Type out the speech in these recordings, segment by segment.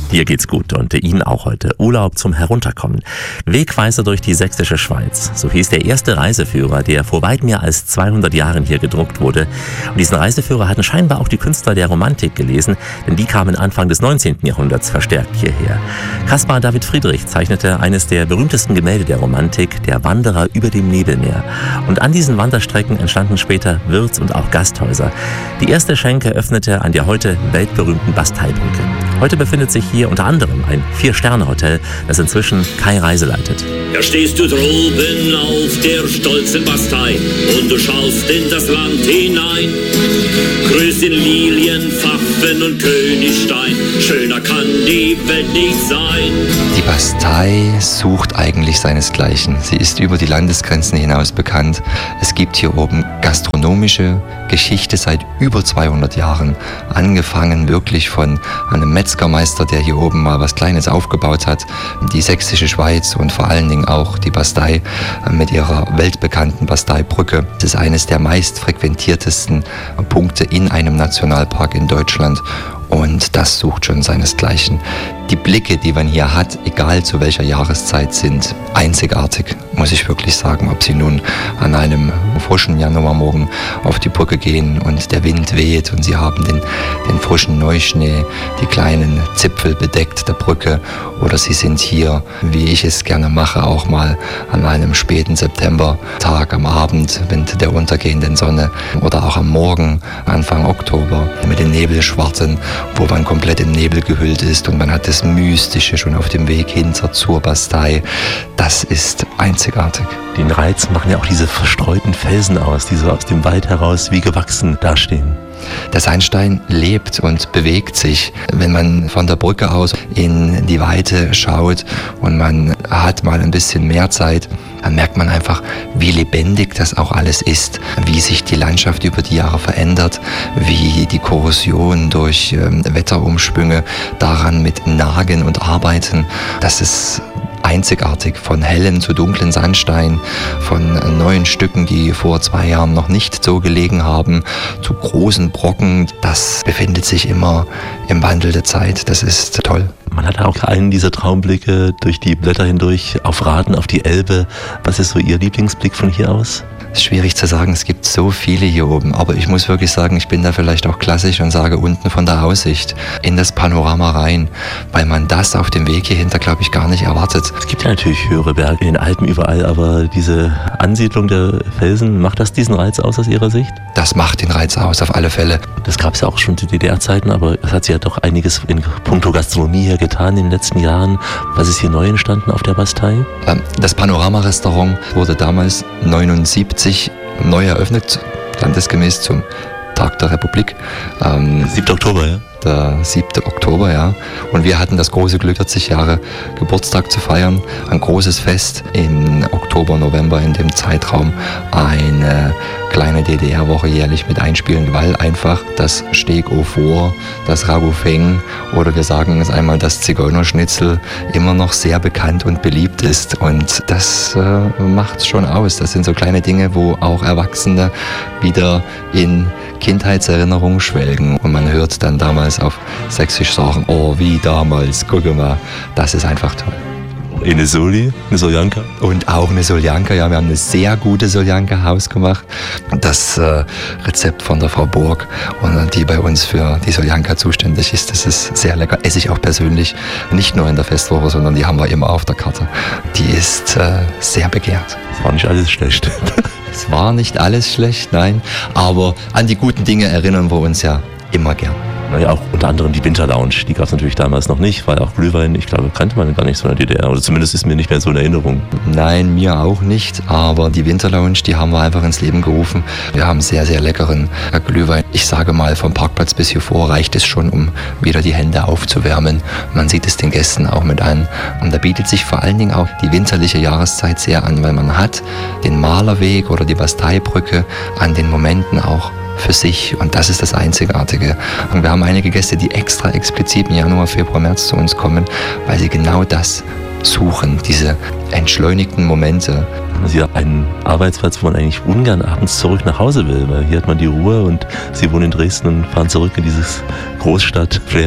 Dir geht's gut und Ihnen auch heute. Urlaub zum Herunterkommen. Wegweiser durch die sächsische Schweiz. So hieß der erste Reiseführer, der vor weit mehr als 200 Jahren hier gedruckt wurde. Und diesen Reiseführer hatten scheinbar auch die Künstler der Romantik gelesen, denn die kamen Anfang des 19. Jahrhunderts verstärkt hierher. Caspar David Friedrich zeichnete eines der berühmtesten Gemälde der Romantik, der Wanderer über dem Nebelmeer. Und an diesen Wanderstrecken entstanden später Wirts- und auch Gasthäuser. Die erste Schenke öffnete an der heute weltberühmten Basteibrücke. Heute befindet sich hier unter anderem ein 4-Sterne-Hotel, das inzwischen Kai Reise leitet. Da stehst du droben auf der stolzen Bastei und du schaust in das Land hinein. Grüß in Lilien, Pfaffen und Königstein, schöner kann die Welt nicht sein. Die Bastei sucht eigentlich seinesgleichen. Sie ist über die Landesgrenzen hinaus bekannt. Es gibt hier oben gastronomische Geschichte seit über 200 Jahren. Angefangen wirklich von einem Metzgermeister, der hier oben mal was Kleines aufgebaut hat. Die sächsische Schweiz und vor allen Dingen auch die Bastei mit ihrer weltbekannten Basteibrücke. Das ist eines der meist frequentiertesten Punkte in einem Nationalpark in Deutschland. Und das sucht schon seinesgleichen. Die Blicke, die man hier hat, egal zu welcher Jahreszeit, sind einzigartig, muss ich wirklich sagen. Ob Sie nun an einem frischen Januarmorgen auf die Brücke gehen und der Wind weht und Sie haben den frischen Neuschnee, die kleinen Zipfel bedeckt der Brücke, oder Sie sind hier, wie ich es gerne mache, auch mal an einem späten Septembertag am Abend mit der untergehenden Sonne oder auch am Morgen, Anfang Oktober, mit den Nebelschwarzen, wo man komplett im Nebel gehüllt ist und man hat das Mystische schon auf dem Weg hinter zur Bastei. Das ist einzigartig. Den Reiz machen ja auch diese verstreuten Felsen aus, die so aus dem Wald heraus wie gewachsen dastehen. Der Sandstein lebt und bewegt sich. Wenn man von der Brücke aus in die Weite schaut und man hat mal ein bisschen mehr Zeit, dann merkt man einfach, wie lebendig das auch alles ist, wie sich die Landschaft über die Jahre verändert, wie die Korrosion durch Wetterumschwünge daran mit nagen und arbeiten. Das ist einzigartig, von hellen zu dunklen Sandstein, von neuen Stücken, die vor 2 Jahren noch nicht so gelegen haben, zu großen Brocken. Das befindet sich immer im Wandel der Zeit. Das ist toll. Man hat auch einen dieser Traumblicke durch die Blätter hindurch auf Raten, auf die Elbe. Was ist so Ihr Lieblingsblick von hier aus? Es ist schwierig zu sagen, es gibt so viele hier oben, aber ich muss wirklich sagen, ich bin da vielleicht auch klassisch und sage unten von der Aussicht in das Panorama rein, weil man das auf dem Weg hierhinter, glaube ich, gar nicht erwartet. Es gibt ja natürlich höhere Berge in den Alpen überall, aber diese Ansiedlung der Felsen, macht das diesen Reiz aus Ihrer Sicht? Das macht den Reiz aus, auf alle Fälle. Das gab es ja auch schon zu DDR-Zeiten, aber es hat sich ja doch einiges in puncto Gastronomie hier getan in den letzten Jahren. Was ist hier neu entstanden auf der Bastei? Das Panorama-Restaurant wurde damals 1979 neu eröffnet, landesgemäß zum Tag der Republik. 7. Oktober, ja? Der 7. Oktober, ja. Und wir hatten das große Glück, 40 Jahre Geburtstag zu feiern. Ein großes Fest im Oktober, November, in dem Zeitraum. Eine kleine DDR-Woche jährlich mit einspielen, weil einfach das Steak au Four, das Ragoufeng oder wir sagen es einmal das Zigeunerschnitzel immer noch sehr bekannt und beliebt ist. Und das macht es schon aus. Das sind so kleine Dinge, wo auch Erwachsene wieder in Kindheitserinnerungen schwelgen. Und man hört dann damals auf Sächsisch sagen, oh, wie damals, guck mal, das ist einfach toll. Eine Soli, eine Soljanka? Und auch eine Soljanka, ja, wir haben eine sehr gute Soljanka hausgemacht. Das Rezept von der Frau Burg, und die bei uns für die Soljanka zuständig ist, das ist sehr lecker. Esse ich auch persönlich, nicht nur in der Festwoche, sondern die haben wir immer auf der Karte. Die ist sehr begehrt. Das war nicht alles schlecht. Es war nicht alles schlecht, nein, aber an die guten Dinge erinnern wir uns ja immer gern. Naja, auch unter anderem die Winterlounge, die gab es natürlich damals noch nicht, weil auch Glühwein, ich glaube, kannte man gar nicht so in der DDR, oder zumindest ist mir nicht mehr so in Erinnerung. Nein, mir auch nicht, aber die Winterlounge, die haben wir einfach ins Leben gerufen. Wir haben sehr, sehr leckeren Glühwein. Ich sage mal, vom Parkplatz bis hier vor reicht es schon, um wieder die Hände aufzuwärmen. Man sieht es den Gästen auch mit an. Und da bietet sich vor allen Dingen auch die winterliche Jahreszeit sehr an, weil man hat den Malerweg oder die Basteibrücke an den Momenten auch für sich, und das ist das Einzigartige. Und wir haben einige Gäste, die extra explizit im Januar, Februar, März zu uns kommen, weil sie genau das suchen, diese entschleunigten Momente. Sie haben einen Arbeitsplatz, wo man eigentlich ungern abends zurück nach Hause will, weil hier hat man die Ruhe und Sie wohnen in Dresden und fahren zurück in dieses Großstadt-Flair.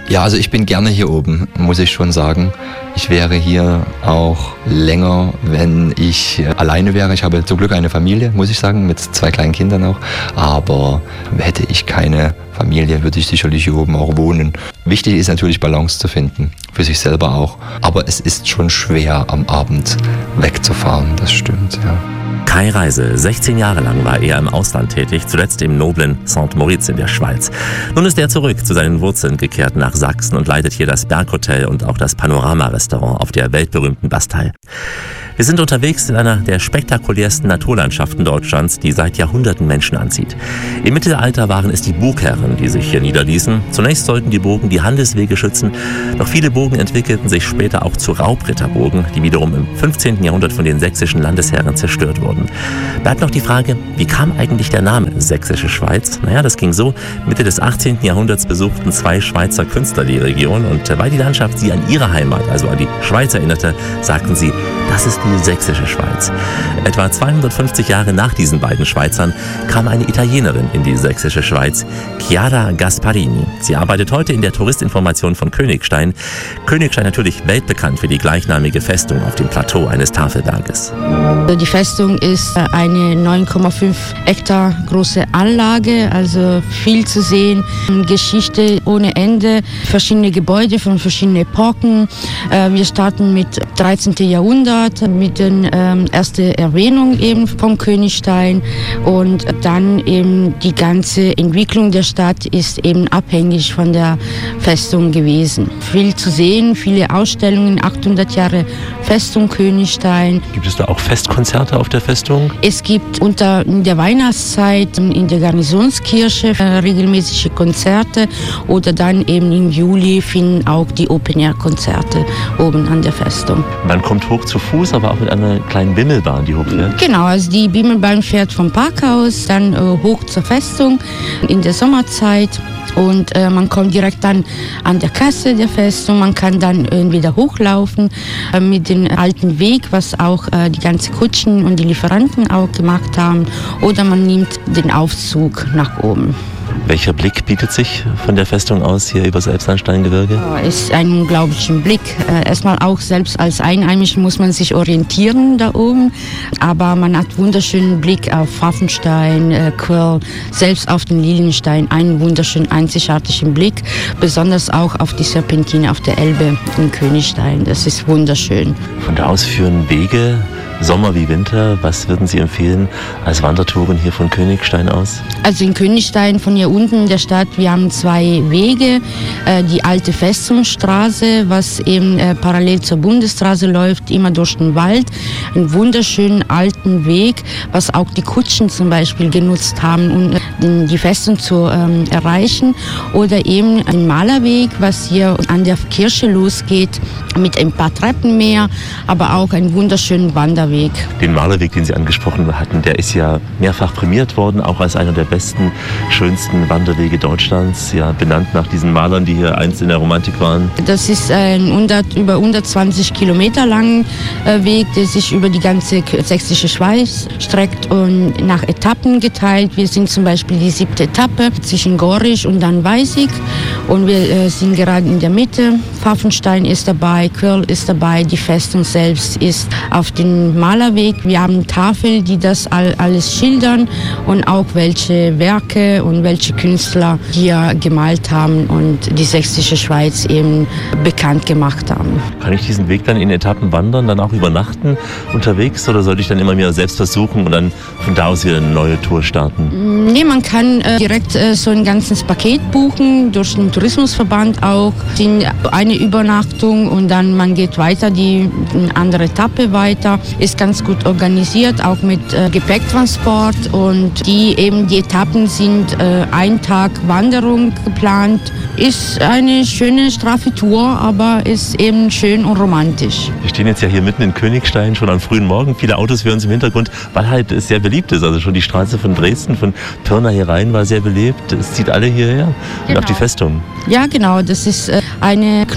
Ja, also ich bin gerne hier oben, muss ich schon sagen. Ich wäre hier auch länger, wenn ich alleine wäre. Ich habe zum Glück eine Familie, muss ich sagen, mit 2 kleinen Kindern auch. Aber hätte ich keine Familie, würde ich sicherlich hier oben auch wohnen. Wichtig ist natürlich Balance zu finden, für sich selber auch. Aber es ist schon schwer, am Abend wegzufahren, das stimmt, ja. Kai Reise, 16 Jahre lang war er im Ausland tätig, zuletzt im noblen Saint-Moritz in der Schweiz. Nun ist er zurück zu seinen Wurzeln gekehrt nach Sachsen und leitet hier das Berghotel und auch das Panorama-Restaurant auf der weltberühmten Bastei. Wir sind unterwegs in einer der spektakulärsten Naturlandschaften Deutschlands, die seit Jahrhunderten Menschen anzieht. Im Mittelalter waren es die Burgherren, die sich hier niederließen. Zunächst sollten die Burgen die Handelswege schützen, doch viele Burgen entwickelten sich später auch zu Raubritterburgen, die wiederum im 15. Jahrhundert von den sächsischen Landesherren zerstört wurden. Bleibt noch die Frage, wie kam eigentlich der Name Sächsische Schweiz? Naja, das ging so: Mitte des 18. Jahrhunderts besuchten 2 Schweizer Künstler die Region und weil die Landschaft sie an ihre Heimat, also an die Schweiz erinnerte, sagten sie, das ist die Sächsische Schweiz. Etwa 250 Jahre nach diesen beiden Schweizern kam eine Italienerin in die Sächsische Schweiz, Chiara Gasparini. Sie arbeitet heute in der Touristinformation von Königstein. Königstein natürlich weltbekannt für die gleichnamige Festung auf dem Plateau eines Tafelberges. Die Festung ist eine 9,5 Hektar große Anlage, also viel zu sehen, Geschichte ohne Ende, verschiedene Gebäude von verschiedenen Epochen. Wir starten mit 13. Jahrhundert, mit der ersten Erwähnung eben vom Königstein, und dann eben die ganze Entwicklung der Stadt ist eben abhängig von der Festung gewesen. Viel zu sehen, viele Ausstellungen, 800 Jahre Festung Königstein. Gibt es da auch Festkonzerte auf der Festung? Es gibt in der Weihnachtszeit in der Garnisonskirche regelmäßige Konzerte, oder dann eben im Juli finden auch die Open-Air-Konzerte oben an der Festung. Man kommt hoch zu Fuß, aber auch mit einer kleinen Bimmelbahn, die hochfährt? Genau, also die Bimmelbahn fährt vom Parkhaus dann hoch zur Festung in der Sommerzeit. Und man kommt direkt dann an der Kasse der Festung. Man kann dann wieder hochlaufen mit dem alten Weg, was auch die ganzen Kutschen und die Lieferanten auch gemacht haben. Oder man nimmt den Aufzug nach oben. Welcher Blick bietet sich von der Festung aus hier über das Elbsandsteingebirge? Es ist ein unglaublicher Blick. Erstmal auch selbst als Einheimischer muss man sich orientieren da oben. Aber man hat wunderschönen Blick auf Pfaffenstein, Quirl, selbst auf den Lilienstein. Einen wunderschönen, einzigartigen Blick. Besonders auch auf die Serpentine auf der Elbe in Königstein. Das ist wunderschön. Von da aus führen Wege, Sommer wie Winter. Was würden Sie empfehlen als Wandertouren hier von Königstein aus? Also in Königstein von hier unten in der Stadt, wir haben 2 Wege. Die alte Festungsstraße, was eben parallel zur Bundesstraße läuft, immer durch den Wald. Einen wunderschönen alten Weg, was auch die Kutschen zum Beispiel genutzt haben, um die Festung zu erreichen. Oder eben ein Malerweg, was hier an der Kirche losgeht, mit ein paar Treppen mehr, aber auch einen wunderschönen Wanderweg. Den Malerweg, den Sie angesprochen hatten, der ist ja mehrfach prämiert worden, auch als einer der besten, schönsten Wanderwege Deutschlands, ja, benannt nach diesen Malern, die hier einst in der Romantik waren. Das ist ein über 120 Kilometer langen Weg, der sich über die ganze sächsische Schweiz streckt und nach Etappen geteilt. Wir sind zum Beispiel die 7. Etappe zwischen Gorisch und dann Weißig, und wir sind gerade in der Mitte. Pfaffenstein ist dabei, Quirl ist dabei, die Festung selbst ist auf den Malerweg. Wir haben Tafeln, die das alles schildern, und auch welche Werke und welche Künstler hier gemalt haben und die sächsische Schweiz eben bekannt gemacht haben. Kann ich diesen Weg dann in Etappen wandern, dann auch übernachten unterwegs, oder sollte ich dann immer mehr selbst versuchen und dann von da aus wieder eine neue Tour starten? Nee, man kann direkt so ein ganzes Paket buchen, durch den Tourismusverband auch. Eine Übernachtung und dann man geht weiter, eine andere Etappe weiter. Ist ganz gut organisiert, auch mit Gepäcktransport, und die Etappen sind ein Tag Wanderung geplant. Ist eine schöne, straffe Tour, aber ist eben schön und romantisch. Wir stehen jetzt ja hier mitten in Königstein, schon am frühen Morgen. Viele Autos hören uns im Hintergrund, weil halt es sehr beliebt ist. Also schon die Straße von Dresden, von Pirna hier rein war sehr belebt. Es zieht alle hierher und auch die Festung. Ja, genau. Das ist eine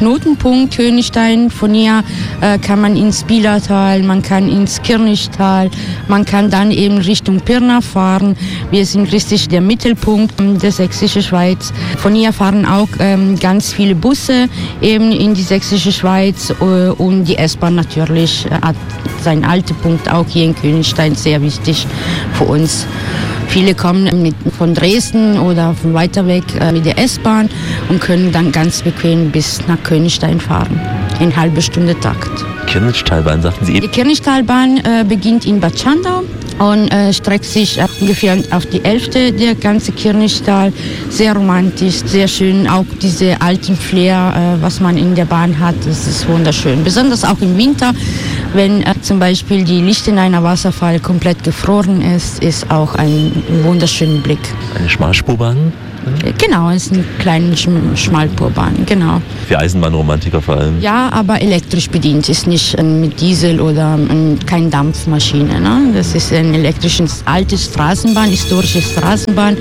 Knotenpunkt Königstein. Von hier kann man ins Bielertal, man kann ins Kirchtal, man kann dann eben Richtung Pirna fahren. Wir sind richtig der Mittelpunkt der Sächsischen Schweiz. Von hier fahren auch ganz viele Busse eben in die Sächsische Schweiz und die S-Bahn natürlich hat seinen Haltepunkt auch hier in Königstein, sehr wichtig für uns. Viele kommen von Dresden oder von weiter weg mit der S-Bahn und können dann ganz bequem bis nach Königstein fahren, in halbe Stunde Takt. Kirchtalbahn, sagten Sie eben? Die Kirchtalbahn beginnt in Bad Schandau und streckt sich ungefähr auf die Hälfte der ganze Kirchtal. Sehr romantisch, sehr schön. Auch diese alten Flair, was man in der Bahn hat, das ist wunderschön. Besonders auch im Winter, wenn zum Beispiel die Lichtenhainer Wasserfall komplett gefroren ist auch ein wunderschöner Blick. Eine Schmalspurbahn? Genau, es ist eine kleine Schmalspurbahn, genau. Für Eisenbahnromantiker vor allem? Ja, aber elektrisch bedient, ist nicht mit Diesel oder keine Dampfmaschine. Ne? Das ist eine elektrische alte Straßenbahn, historische Straßenbahn.